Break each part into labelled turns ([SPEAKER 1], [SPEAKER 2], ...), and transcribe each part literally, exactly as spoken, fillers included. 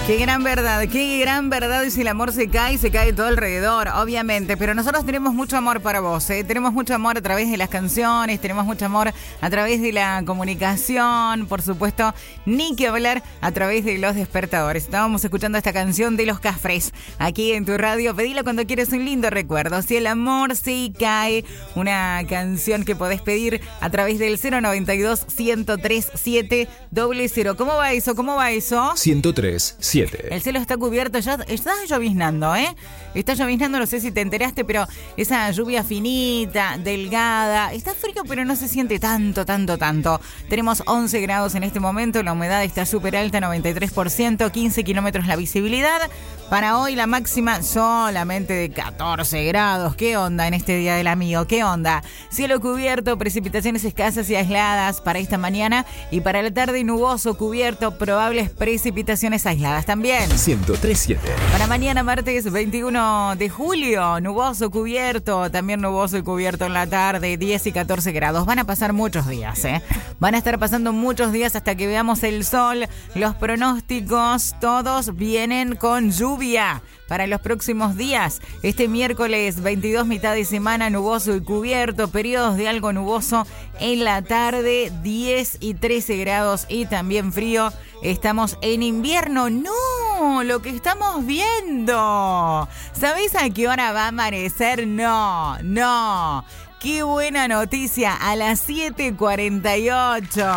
[SPEAKER 1] Qué gran verdad, qué gran verdad. Y si el amor se cae, se cae todo alrededor, obviamente. Pero nosotros tenemos mucho amor para vos, ¿eh? Tenemos mucho amor a través de las canciones, tenemos mucho amor a través de la comunicación, por supuesto, ni que hablar a través de los despertadores. Estábamos escuchando esta canción de Los Cafres aquí en tu radio. Pedila cuando quieres un lindo recuerdo. Si el amor se cae, una canción que podés pedir a través del cero noventa y dos, ciento tres, siete cero cero. ¿Cómo va eso? ¿Cómo va eso?
[SPEAKER 2] ciento tres, siete.
[SPEAKER 1] El cielo está cubierto, ya está lloviznando, ¿eh? Está lloviznando, no sé si te enteraste, pero esa lluvia finita, delgada. Está frío, pero no se siente tanto, tanto, tanto. Tenemos once grados en este momento, la humedad está súper alta, noventa y tres por ciento, quince kilómetros la visibilidad. Para hoy la máxima solamente de catorce grados. ¿Qué onda en este día del amigo? ¿Qué onda? Cielo cubierto, precipitaciones escasas y aisladas para esta mañana. Y para la tarde nuboso, cubierto, probables precipitaciones aisladas también.
[SPEAKER 2] ciento tres punto siete.
[SPEAKER 1] Para mañana martes veintiuno de julio, nuboso, cubierto, también nuboso y cubierto en la tarde, diez y catorce grados. Van a pasar muchos días, ¿eh? Van a estar pasando muchos días hasta que veamos el sol. Los pronósticos todos vienen con lluvia para los próximos días. Este miércoles veintidós, mitad de semana, nuboso y cubierto, periodos de algo nuboso en la tarde, diez y trece grados y también frío. Estamos en invierno. No, lo que estamos viendo. ¿Sabés a qué hora va a amanecer? No, no. Qué buena noticia, a las siete cuarenta y ocho.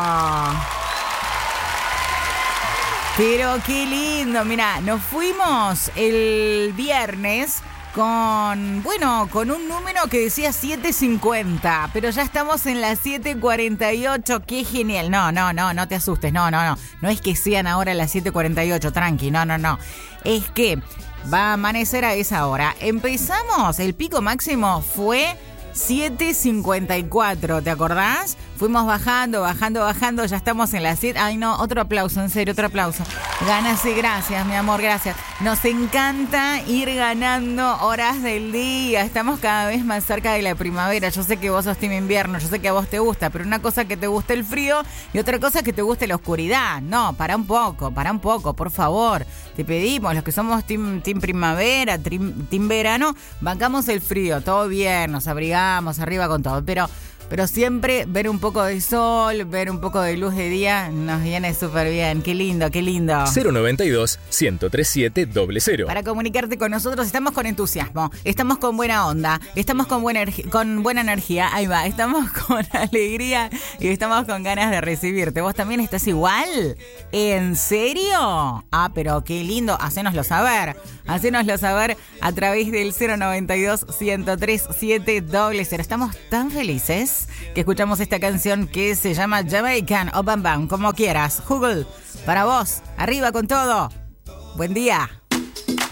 [SPEAKER 1] Pero qué lindo, mirá, nos fuimos el viernes con, bueno, con un número que decía siete cincuenta, pero ya estamos en las siete cuarenta y ocho, qué genial. No, no, no, no te asustes, no, no, no, no es que sean ahora las siete cuarenta y ocho, tranqui, no, no, no, es que va a amanecer a esa hora. Empezamos, el pico máximo fue siete cincuenta y cuatro, ¿te acordás? Fuimos bajando, bajando, bajando, ya estamos en las siete. Ay, no, otro aplauso, en serio, otro aplauso. Ganas y gracias, mi amor, gracias. Nos encanta ir ganando horas del día. Estamos cada vez más cerca de la primavera. Yo sé que vos sos team invierno, yo sé que a vos te gusta, pero una cosa que te guste el frío y otra cosa que te guste la oscuridad. No, para un poco, para un poco, por favor. Te pedimos, los que somos team, team primavera, team, team verano, bancamos el frío, todo bien, nos abrigamos arriba con todo, pero... Pero siempre ver un poco de sol, ver un poco de luz de día, nos viene súper bien. Qué lindo, qué lindo.
[SPEAKER 2] cero noventa y dos, ciento tres siete cero cero.
[SPEAKER 1] Para comunicarte con nosotros, estamos con entusiasmo, estamos con buena onda, estamos con buena, con buena energía, ahí va, estamos con alegría y estamos con ganas de recibirte. ¿Vos también estás igual? ¿En serio? Ah, pero qué lindo, hacénoslo saber. Hacénoslo saber a través del cero noventa y dos, ciento tres siete cero cero. Estamos tan felices que escuchamos esta canción que se llama Jamaican o Bam Bam, como quieras. Google, para vos, arriba con todo. Buen día.